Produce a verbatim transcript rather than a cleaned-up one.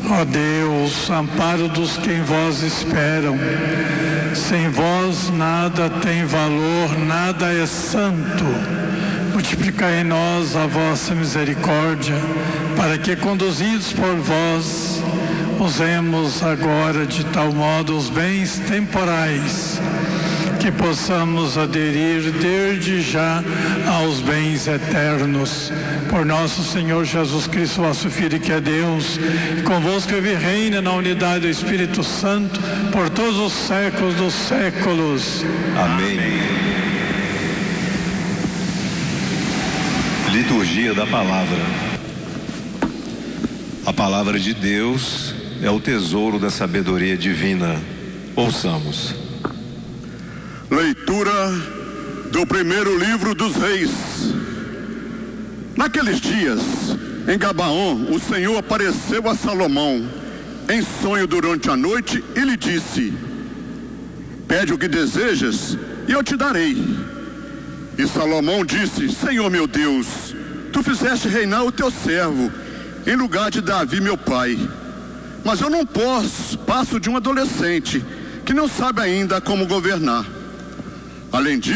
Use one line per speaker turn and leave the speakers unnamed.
Ó Deus, amparo dos que em vós esperam, sem vós nada tem valor, nada é santo. Multiplicai em nós a vossa misericórdia, para que, conduzidos por vós, usemos agora de tal modo os bens temporais, que possamos aderir desde já aos bens eternos. Por nosso Senhor Jesus Cristo, vosso Filho, que é Deus, e convosco vive e reina na unidade do Espírito Santo, por todos os séculos dos séculos.
Amém. Liturgia da Palavra. A Palavra de Deus é o tesouro da sabedoria divina. Ouçamos.
Leitura do primeiro livro dos Reis. Naqueles dias, em Gabaon, o Senhor apareceu a Salomão em sonho durante a noite e lhe disse: pede o que desejas e eu te darei. E Salomão disse: Senhor meu Deus, tu fizeste reinar o teu servo em lugar de Davi meu pai, mas eu não posso, passo de um adolescente que não sabe ainda como governar. Além disso,